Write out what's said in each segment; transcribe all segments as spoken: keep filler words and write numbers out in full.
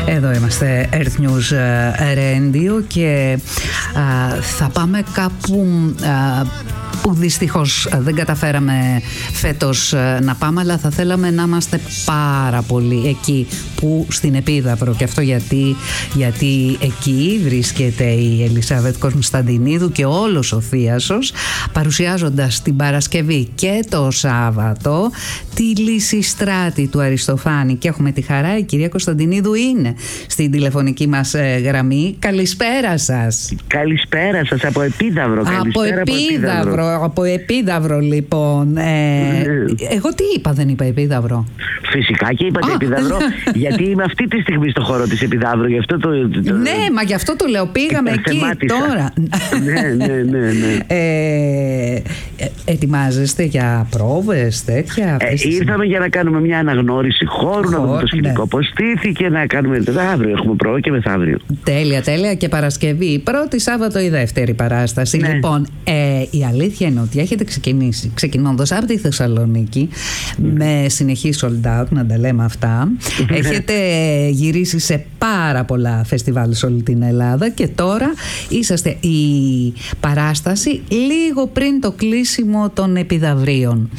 Εδώ είμαστε Earth News Radio και α, θα πάμε κάπου α, που δυστυχώς δεν καταφέραμε φέτος να πάμε, αλλά θα θέλαμε να είμαστε πάρα πολύ εκεί που στην Επίδαυρο, και αυτό γιατί, γιατί εκεί βρίσκεται η Ελισάβετ Κωνσταντινίδου και όλος ο θίασος, παρουσιάζοντας την Παρασκευή και το Σάββατο τη Λυσιστράτη του Αριστοφάνη, και έχουμε τη χαρά, η κυρία Κωνσταντινίδου είναι στην τηλεφωνική μας ε, γραμμή. Καλησπέρα σας. Καλησπέρα σας από Επίδαυρο. Από Επίδαυρο. Από Επίδαυρο, λοιπόν. Ε, εγώ τι είπα, δεν είπα Επίδαυρο? Φυσικά και είπατε Επίδαυρο, γιατί είμαι αυτή τη στιγμή στο χώρο της Επιδαύρου. Γι' αυτό το, το, ναι, μα γι' αυτό το λέω. Πήγαμε εκεί τώρα. ναι, ναι, ναι, ναι. Ε, ετοιμάζεστε για πρόβες, τέτοια? Ε, ήρθαμε για να κάνουμε μια αναγνώριση χώρου, να δούμε το σκηνικό ναι. πώς στήθηκε, να κάνουμε. Αύριο έχουμε πρόβα και μεθαύριο. Τέλεια, τέλεια. Και Παρασκευή η πρώτη, Σάββατο η δεύτερη παράσταση. Ναι. Λοιπόν, ε, η αλήθεια είναι ότι έχετε ξεκινήσει ξεκινώντας από τη Θεσσαλονίκη mm. με συνεχή sold out, να τα λέμε αυτά. Έχετε γυρίσει σε πάρα πολλά φεστιβάλ σε όλη την Ελλάδα και τώρα είσαστε η παράσταση λίγο πριν το κλείσιμο των Επιδαυρίων.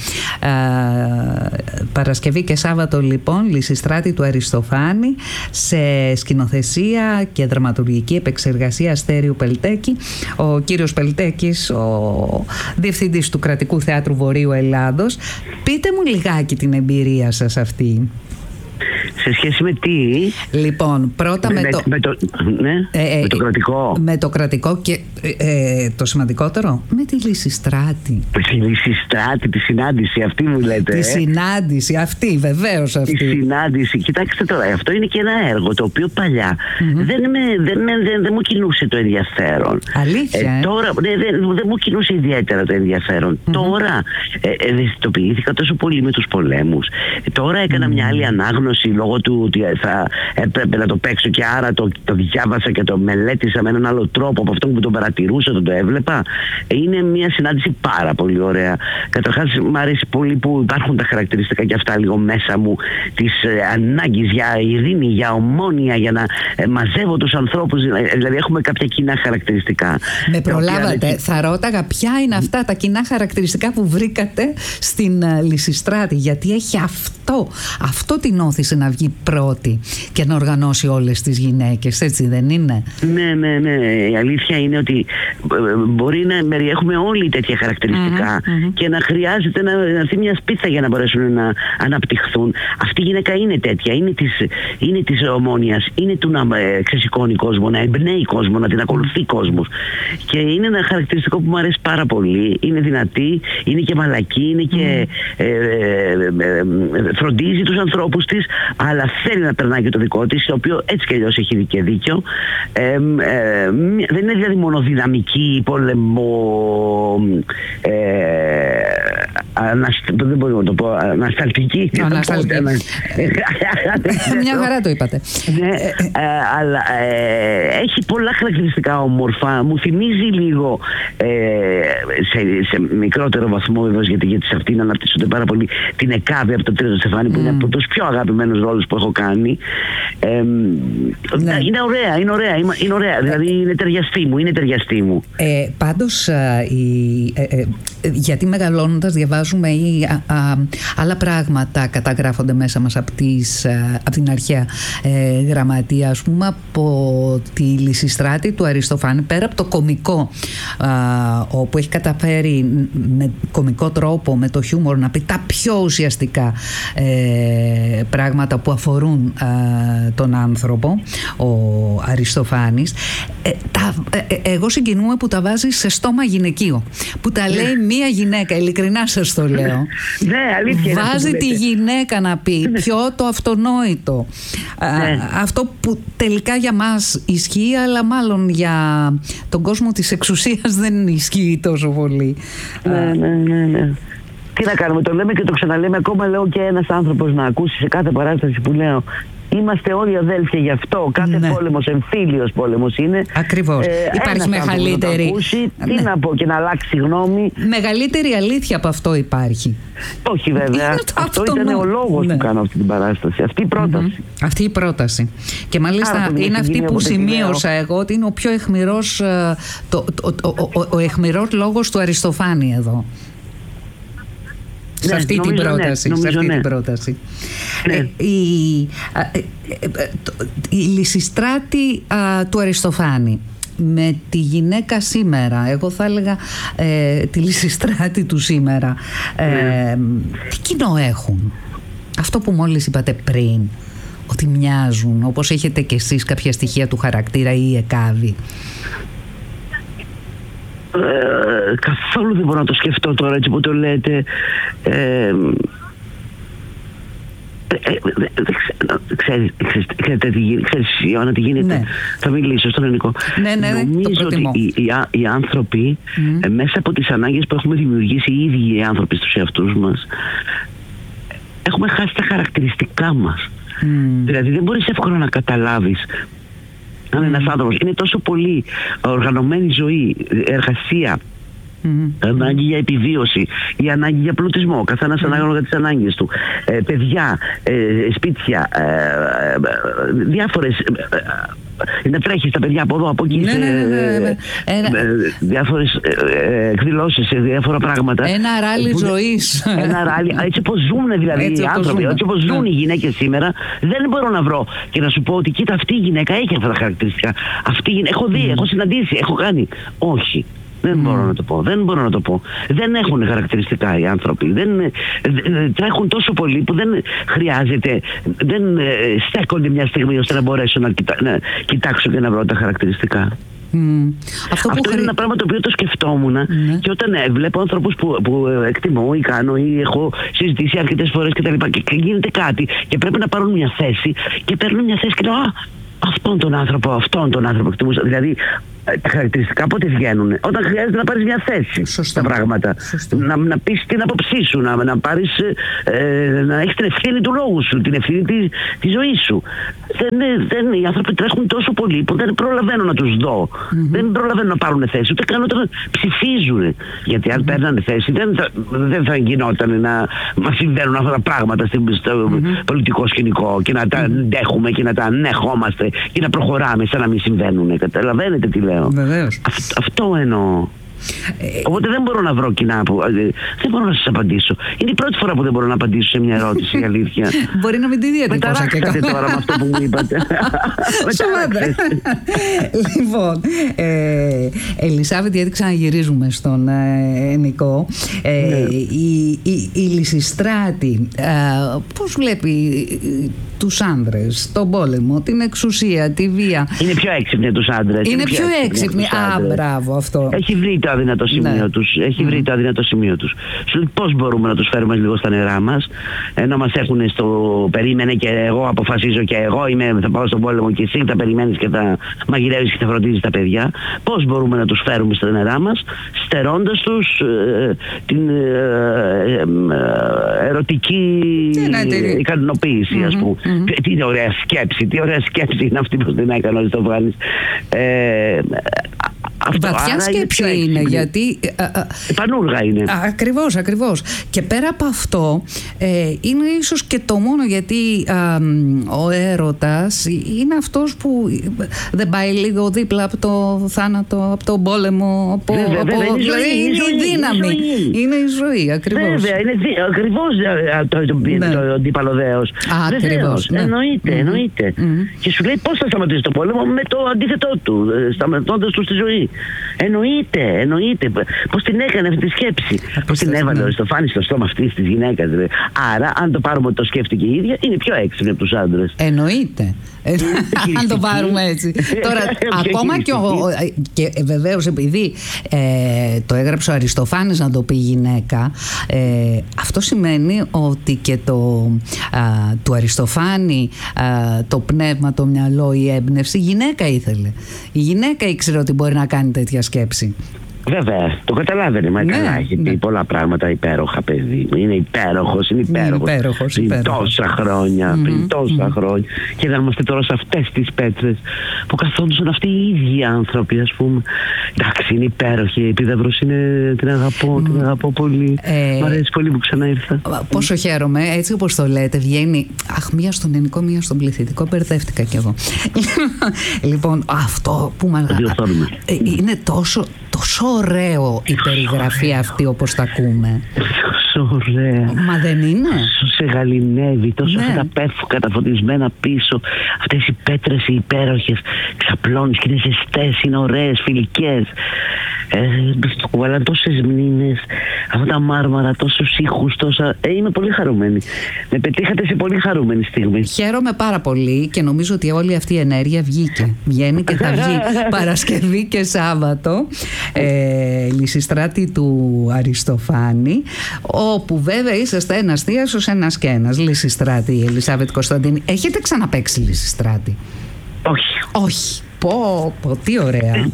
Ε, Παρασκευή και Σάββατο, λοιπόν, Λυσιστράτη του Αριστοφάνη, σε σκηνοθεσία και δραματουργική επεξεργασία Στέριου Πελτέκη. Ο κύριος Πελτέκης, ο διευθυντής του Κρατικού Θεάτρου Βορείου Ελλάδος. Πείτε μου λιγάκι την εμπειρία σας αυτή. Σε σχέση με τι? Λοιπόν, πρώτα με, με, το, με, το, ναι, ε, με το κρατικό. Με το κρατικό και ε, το σημαντικότερο, με τη Λυσιστράτη. Με τη Λυσιστράτη, τη συνάντηση αυτή μου λέτε. Τη ε? συνάντηση αυτή, βεβαίως αυτή. Τη συνάντηση. Κοιτάξτε τώρα, αυτό είναι και ένα έργο το οποίο παλιά mm-hmm. δεν, με, δεν, με, δεν, δεν μου κινούσε το ενδιαφέρον. Αλήθεια. Ε, τώρα ναι, δεν, δεν μου κινούσε ιδιαίτερα το ενδιαφέρον. Mm-hmm. Τώρα ε, ευαισθητοποιήθηκα τόσο πολύ με τους πολέμους. Ε, τώρα έκανα mm-hmm. μια άλλη ανάγνωση λόγω του ότι θα έπρεπε να το παίξω και άρα το, το διάβασα και το μελέτησα με έναν άλλο τρόπο από αυτό που τον παρατηρούσα, τον το έβλεπα. Είναι μια συνάντηση πάρα πολύ ωραία. Καταρχάς μου αρέσει πολύ που υπάρχουν τα χαρακτηριστικά και αυτά λίγο μέσα μου της ε, ανάγκης για ειρήνη, για ομόνοια, για να ε, μαζεύω τους ανθρώπους. Δηλαδή έχουμε κάποια κοινά χαρακτηριστικά. Με προλάβατε. Οποία... Θα ρώταγα ποια είναι αυτά τα κοινά χαρακτηριστικά που βρήκατε στην uh, Λυσιστράτη, γιατί έχει αυτό, αυτό την όθησε να βγει πρώτη και να οργανώσει όλες τις γυναίκες, έτσι δεν είναι? Ναι, ναι, ναι. Η αλήθεια είναι ότι μπορεί να περιέχουμε όλοι τέτοια χαρακτηριστικά mm-hmm. και να χρειάζεται να έρθει μια σπίθα για να μπορέσουν να αναπτυχθούν. Αυτή η γυναίκα είναι τέτοια, είναι της, είναι της ομόνοιας, είναι του να ξεσηκώνει κόσμο, να εμπνέει κόσμο, να την ακολουθεί κόσμος. Και είναι ένα χαρακτηριστικό που μου αρέσει πάρα πολύ. Είναι δυνατή, είναι και μαλακή, είναι και mm. ε, ε, ε, ε, φροντίζει τους ανθρώπους της, αλλά θέλει να περνάει και το δικό της, το οποίο έτσι κι αλλιώς έχει και δίκιο. Ε, ε, δεν είναι δηλαδή μόνο δυναμική, πόλεμο, ε, ανασ... δεν μπορώ να το πω, ανασταλτική. Ανασταλτική. Μια χαρά το είπατε. Ναι, ε, αλλά ε, έχει πολλά χαρακτηριστικά όμορφα. Μου θυμίζει λίγο ε, σε, σε μικρότερο βαθμό βέβαια, γιατί, γιατί σε αυτήν αναπτύσσονται πάρα πολύ, την Εκάβη από το Τρίτο Στεφάνι, που mm. είναι από τους πιο αγαπημένους ρόλους που έχω κάνει. Ε, ναι. Είναι ωραία, είναι ωραία, είναι ωραία. Δηλαδή είναι ταιριαστή μου, είναι ταιριαστή μου. Ε, πάντως, α, η, ε, ε, γιατί μεγαλώνοντας διαβάζουμε ή, α, α, άλλα πράγματα καταγράφονται μέσα μας από, τις, α, από την αρχαία ε, γραμματεία, ας πούμε, από τη Λυσιστράτη του Αριστοφάνη, πέρα από το κωμικό, α, όπου έχει καταφέρει με κωμικό τρόπο, με το χιούμορ, να πει τα πιο ουσιαστικά ε, πράγματα που αφορούν α, τον άνθρωπο, ο Αριστοφάνης. Ε, τα, ε, εγώ συγκινούμαι που τα βάζει σε στόμα γυναικείο, που τα λέει μία γυναίκα, ειλικρινά σας το λέω. Ναι, αλήθεια. Βάζει τη γυναίκα να πει πιο το αυτονόητο. Ναι. Αυτό που τελικά για μας ισχύει, αλλά μάλλον για τον κόσμο της εξουσίας δεν ισχύει τόσο πολύ. Ναι, ναι, ναι, ναι. Τι να κάνουμε, το λέμε και το ξαναλέμε. Ακόμα λέω και ένας άνθρωπος να ακούσει σε κάθε παράσταση που λέω Είμαστε όλοι αδέλφια γι' αυτό. Κάθε ναι. πόλεμος εμφύλιος πόλεμος είναι. Ακριβώς. Ε, υπάρχει μεγαλύτερη. Να ακούσει, ναι. τι να πω και να αλλάξει γνώμη. Μεγαλύτερη αλήθεια από αυτό υπάρχει. Όχι βέβαια. Αυτό ήταν ο λόγος ναι. που κάνω αυτή την παράσταση. Αυτή η πρόταση. Mm-hmm. Αυτή η πρόταση. Και μάλιστα άρα, είναι αυτή που σημείωσα εγώ ότι είναι ο πιο αιχμηρός, το, το, το, ο, ο, ο αιχμηρός λόγος του Αριστοφάνη εδώ. Σε αυτή, ναι, την, νομίζω, πρόταση, ναι, σε αυτή ναι. την πρόταση. Ναι. Ε, η, ε, ε, το, η Λυσιστράτη α, του Αριστοφάνη με τη γυναίκα σήμερα, εγώ θα έλεγα ε, τη Λυσιστράτη του σήμερα, ε, ναι. τι κοινό έχουν? Αυτό που μόλις είπατε πριν, ότι μοιάζουν, όπως έχετε κι εσείς κάποια στοιχεία του χαρακτήρα ή η Εκάβη. Ε, καθόλου δεν μπορώ να το σκεφτώ τώρα έτσι που το λέτε. ε, ε, Ξέρεις, Ιωάννα, τι γίνεται? Ναι. Θα μιλήσω στον ελληνικό. Ναι, ναι, νομίζω ότι οι, οι, οι άνθρωποι mm. ε, μέσα από τις ανάγκες που έχουμε δημιουργήσει οι ίδιοι οι άνθρωποι στους εαυτούς μας, έχουμε χάσει τα χαρακτηριστικά μας. Mm. Δηλαδή δεν μπορείς εύκολα να καταλάβεις αν mm. ένας άνθρωπος είναι τόσο πολύ οργανωμένη ζωή, εργασία, Mm-hmm. ανάγκη για επιβίωση, η ανάγκη για πλουτισμό, καθένας mm-hmm. ανάλογα τις ανάγκες του, ε, παιδιά, ε, σπίτια, ε, ε, διάφορες, ε, να τρέχεις τα παιδιά από εδώ από εκεί, ναι, ναι, ναι, ναι, ναι. Ε, ε, διάφορες ε, εκδηλώσεις σε διάφορα πράγματα, ένα ράλι που, ζωής, ένα ράλι, έτσι όπως ζουν δηλαδή έτσι οι άνθρωποι, έτσι όπως ζουν οι γυναίκες σήμερα. Δεν μπορώ να βρω και να σου πω ότι κοίτα αυτή η γυναίκα έχει αυτά τα χαρακτηριστικά, αυτή η γυναίκα, έχω δει, mm. έχω συναντήσει, έχω κάνει. Όχι. Δεν mm. μπορώ να το πω, δεν μπορώ να το πω. Δεν έχουν χαρακτηριστικά οι άνθρωποι. Δεν, δεν, τρέχουν τόσο πολύ που δεν χρειάζεται, δεν ε, στέκονται μια στιγμή ώστε να μπορέσω να, κοιτά, να κοιτάξω και να βρω τα χαρακτηριστικά. Mm. Αυτό, Αυτό είναι χρη... ένα πράγμα το οποίο το σκεφτόμουν mm. και όταν ε, βλέπω άνθρωπους που, που εκτιμώ ή κάνω ή έχω συζητήσει αρκετές φορές και τα λοιπά και, και γίνεται κάτι και πρέπει να πάρουν μια θέση και παίρνουν μια θέση και λέω α, αυτόν τον άνθρωπο, αυτόν τον άνθρωπο εκτιμούσα. Δηλαδή τα χαρακτηριστικά πότε βγαίνουν? Όταν χρειάζεται να πάρεις μια θέση. Σωστό. Τα πράγματα. Να, να πεις την άποψή σου, να, να, πάρεις, ε, να έχεις την ευθύνη του λόγου σου, την ευθύνη της, της ζωής σου. Δεν, δεν, οι άνθρωποι τρέχουν τόσο πολύ που δεν προλαβαίνω να τους δω. Mm-hmm. Δεν προλαβαίνω να πάρουν θέση, ούτε καν όταν ψηφίζουν. Γιατί αν mm-hmm. παίρνανε θέση δεν θα, δεν θα γινόταν να μας συμβαίνουν αυτά τα πράγματα στο mm-hmm. πολιτικό σκηνικό και να τα αντέχουμε και να τα ανέχομαστε και να προχωράμε σαν να μην συμβαίνουν. Καταλαβαίνετε τι λέω? Αυτό, αυτό εννοώ. Ε, Οπότε δεν μπορώ να βρω κοινά που. Δεν μπορώ να σας απαντήσω. Είναι η πρώτη φορά που δεν μπορώ να απαντήσω σε μια ερώτηση, η αλήθεια. Μπορεί να μην τη διατυπώσα και καλά. τώρα με αυτό που μου είπατε. Σοβαρά. Λοιπόν, ε, Ελισάβετ, γιατί ξαναγυρίζουμε στον ε, Νικό. Ε, ναι. η, η, η Λυσιστράτη ε, πώς βλέπει τους άνδρες, τον πόλεμο, την εξουσία, τη βία? Είναι πιο έξυπνη τους άνδρες. Είναι, είναι πιο έξυπνη. Α, μπράβο αυτό. Έχει βρει το αδυνατό σημείο ναι. τους. Έχει βρει mm. το αδυνατό σημείο τους. Σου λέει πώς μπορούμε να τους φέρουμε λίγο στα νερά μας, ενώ μας έχουν στο περίμενε και εγώ αποφασίζω και εγώ είμαι, θα πάω στον πόλεμο και εσύ τα περιμένεις και τα μαγειρεύεις και θα φροντίζεις τα παιδιά. Πώς μπορούμε να τους φέρουμε στα νερά μας, στερώντας τους ε, την ε, ε, ερωτική ε, ικανοποίηση, mm-hmm. ας πούμε. Mm-hmm. Τι ωραία σκέψη, τι ωραία σκέψη είναι αυτή που την έκανε ο Αριστοφάνης. Ε, Αυτό, βαθιά σκέψη είναι, είναι γιατί πανούργα είναι. Ακριβώς, ακριβώς. Και πέρα από αυτό ε, είναι ίσως και το μόνο, γιατί α, ο έρωτας είναι αυτός που δεν πάει λίγο δίπλα από το θάνατο, από τον πόλεμο, από, βέβαια, από, βέβαια, είναι, δηλαδή ζωή, είναι η δύναμη, είναι η ζωή, είναι η ζωή, ακριβώς. Βέβαια, είναι δι, ακριβώς το, το, ναι. το, το αντίπαλο-δέος. Ακριβώς, ναι. Εννοείται, mm-hmm. εννοείται. Mm-hmm. Και σου λέει πώς θα σταματήσει το πόλεμο με το αντίθετό του, σταματώντας του στη ζωή. Εννοείται, εννοείται. Πώς την έκανε αυτή τη σκέψη. Πώς την έβαλε ο Αριστοφάνης στο στόμα αυτής της γυναίκας. Δηλαδή. Άρα, αν το πάρουμε ότι το σκέφτηκε η ίδια, είναι πιο έξυπνη από τους άντρες. Εννοείται. Αν το πάρουμε έτσι. Τώρα, ακόμα και, ο, και βεβαίως επειδή ε, το έγραψε ο Αριστοφάνης να το πει γυναίκα, ε, αυτό σημαίνει ότι και το, α, του Αριστοφάνη α, το πνεύμα, το μυαλό, η έμπνευση, η γυναίκα ήθελε. Η γυναίκα ήξερε ότι μπορεί να κάνει τέτοια σκέψη. Βέβαια, το καταλάβαινε, μα ναι, καλά, έχει πει ναι. πολλά πράγματα υπέροχα, παιδί. Είναι υπέροχος, είναι υπέροχος. Είναι υπέροχος, πριν υπέροχος. τόσα χρόνια, mm-hmm, πριν τόσα mm-hmm. χρόνια. Και να είμαστε τώρα σε αυτές τις πέτρες που καθόντουσαν αυτοί οι ίδιοι άνθρωποι, ας πούμε. Εντάξει, είναι υπέροχη. Η Επίδαυρος είναι, την αγαπώ, mm. την αγαπώ πολύ. Ε, Μ' αρέσει πολύ που ξανά ήρθα. Πόσο χαίρομαι, έτσι όπως το λέτε, βγαίνει. Αχ, μία στον ελληνικό, μία στον πληθυντικό. Μπερδεύτηκα κι εγώ. Λοιπόν, αυτό που μας είναι τόσο, τόσο ωραίο η περιγραφή αυτή όπως τα ακούμε. Τόσο ωραία. Μα δεν είναι? Τόσο σε γαληνεύει, τόσο ναι. αυτά τα πέφουκα, τα φωτισμένα πίσω, αυτές οι πέτρες οι υπέροχες, ξαπλώνεις και είναι ζεστές, είναι ωραίες, φιλικές. Ε, το κουβαλάνε τόσες μνήμες, αυτά τα μάρμαρα, τόσους ήχους, τόσα... Ε, είμαι πολύ χαρούμενη. Με πετύχατε σε πολύ χαρούμενη στιγμή. Χαίρομαι πάρα πολύ και νομίζω ότι όλη αυτή η ενέργεια βγήκε. Βγαίνει και θα βγει Παρασκευή και Σάββατο. Ε, Λυσιστράτη του Αριστοφάνη, όπου βέβαια είσαστε ένας θείασος, ένας και ένας. Λυσιστράτη, η Ελισάβετ Κωνσταντίνη. Έχετε ξαναπαίξει Λυσιστράτη? Όχι. Όχι. Πω, πω, τι ωραία.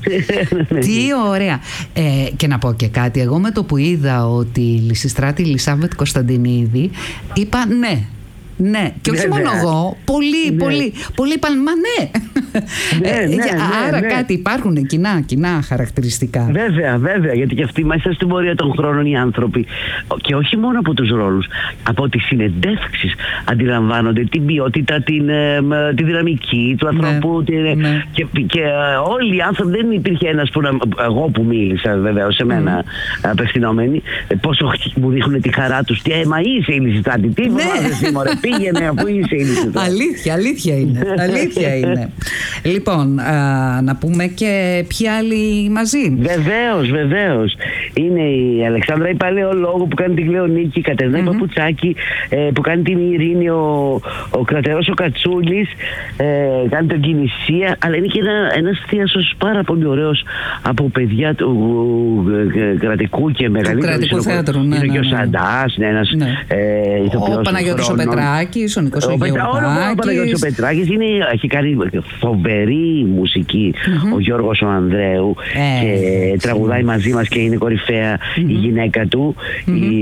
Τι ωραία. Ε, και να πω και κάτι. Εγώ με το που είδα ότι η Λυσιστράτη Ελισάβετ Κωνσταντινίδη, είπα ναι. Ναι, και όχι μόνο εγώ, πολλοί, ναι. πολλοί, πολλοί είπαν, μα ναι. ναι, ναι, ναι Άρα ναι. κάτι υπάρχουν κοινά, κοινά χαρακτηριστικά. Βέβαια, βέβαια, γιατί και αυτοί μέσα στην πορεία των χρόνων οι άνθρωποι, και όχι μόνο από τους ρόλους, από τις συνεντεύξεις αντιλαμβάνονται την ποιότητα, την, τη δυναμική του ανθρώπου. Ναι, την, ναι. Και, και όλοι οι άνθρωποι, δεν υπήρχε ένας που να, εγώ που μίλησα βέβαια σε μένα mm. απευθυνόμενοι, πόσο μου δείχνουν τη χαρά τους. Και ε, μα είσαι η Λυσιστράτη, τι μου άρεσε, πήγαινε αφού είσαι η Λυσιστράτη. Αλήθεια, αλήθεια είναι. Αλήθεια είναι. Λοιπόν, α, να πούμε και ποιοι άλλοι μαζί. Βεβαίως, βεβαίως. Είναι η Αλεξάνδρα η Παλαιολόγου που κάνει την Κλεονίκη, η Κατερίνα mm-hmm. Παπουτσάκη ε, που κάνει την Ειρήνη, ο, ο Κρατερός ο Κατσούλης, ε, κάνει τον Κινησία, αλλά είναι και ένα, ένας θείασος πάρα πολύ ωραίος από παιδιά του ε, κρατικού και μεγαλύτερου. Του κρατικού θέατρου, ναι. Είναι ναι, και ο ναι. Σαντάς, ναι, ένας ναι. ε, ηθοποιός. Ο Παναγιώτης ο Πετράκης, ο Νικός ο, ο Γεωργάκης. Ο Παναγιώτης ο Πετράκης είναι, έχει κάνει φοβερή μουσική mm-hmm. ο Γιώργος ο Ανδρέου ε, και ε, τραγουδάει ε, μαζί μας και είναι κορυφαία mm-hmm. η γυναίκα του, mm-hmm. η,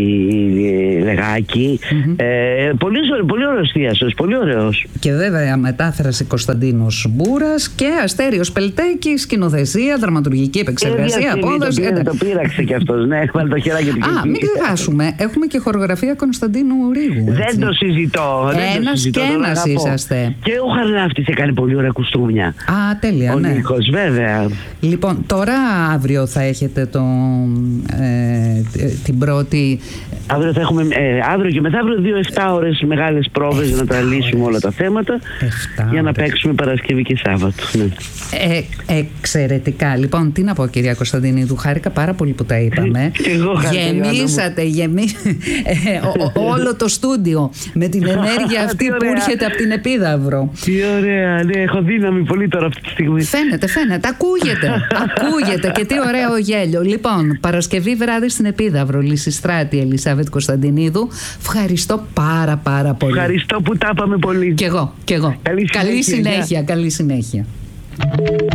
η Λεγάκη. Mm-hmm. Ε, πολύ, πολύ ωραίος θείασος, πολύ ωραίος. Και βέβαια μετάφραση Κωνσταντίνος Μπούρας και Αστέριος Πελτέκης, σκηνοθεσία, δραματουργική επεξεργασία, απόδοση. Το, το πείραξε κι αυτός, ναι, έβαλε το χεράκι του. Α, μην ξεχάσουμε, έχουμε και χορογραφία Κωνσταντίνου Ρίγου. Δεν το συζητώ. Ένας και ένας είσαστε. Και ο Χαρλάφτης έκανε πολύ ωραία κουστούμια. Α, τέλεια, ο ναι. Νίκος, βέβαια. Λοιπόν, τώρα αύριο θα έχετε το, ε, την πρώτη... Αύριο θα έχουμε, ε, αύριο και μεθαύριο δύο εφτά ώρες μεγάλες πρόβες για να τα λύσουμε όλα τα θέματα για να παίξουμε Παρασκευή και Σάββατο. Ναι. Ε, εξαιρετικά. Λοιπόν, τι να πω, κυρία Κωνσταντινίδου, χάρηκα πάρα πολύ που τα είπαμε. Εγώ Γεμίσατε, γεμί... ε, ο, ο, όλο το στούντιο με την ενέργεια αυτή που έρχεται από την Επίδαυρο. Τι ωραία, ναι, έχω δύναμη πολύ τώρα αυτή τη στιγμή. Φαίνεται, φαίνεται, ακούγεται. Ακούγεται και τι ωραίο γέλιο. Λοιπόν, Παρασκευή βράδυ στην Επίδαυρο, Λυσιστράτη Ελισάβετ Κωνσταντινίδου. Ευχαριστώ πάρα πάρα πολύ. Ευχαριστώ που τα είπαμε πολύ. Κι εγώ, κι εγώ. Καλή συνέχεια. Καλή συνέχεια, καλή συνέχεια.